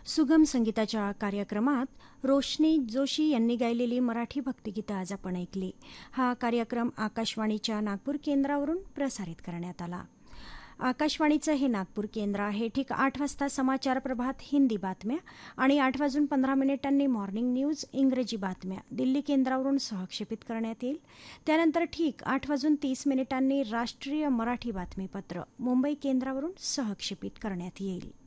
सुगम संगीताच्या कार्यक्रमात रोशनी जोशी यांनी गायलेली मराठी भक्तिगीतं आज आपण ऐकली. हा कार्यक्रम आकाशवाणीच्या नागपूर केंद्रावरून प्रसारित करण्यात आला. आकाशवाणीचं हे नागपूर केंद्र आहे. ठीक 8 वाजता समाचार प्रभात हिंदी बातम्या आणि 8:15 मॉर्निंग न्यूज इंग्रजी बातम्या दिल्ली केंद्रावरून सहक्षेपित करण्यात येईल. त्यानंतर ठीक 8:30 राष्ट्रीय मराठी बातमीपत्र मुंबई केंद्रावरून सहक्षेपित करण्यात येईल.